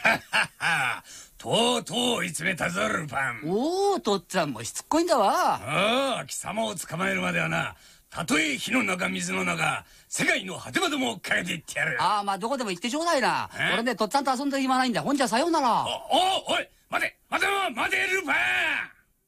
とうとう追い詰めたぞルパン。 おお、とっつぁんもしつっこいんだわ。 ああ、貴様を捕まえるまではな、たとえ火の中水の中、世界の果てまでも追っかけていってやる。 ああ、まあどこでも行ってちょうだいな。俺ね、とっつぁんと遊んでる暇ないんだ。ほんじゃさようなら。 おい待てルパン。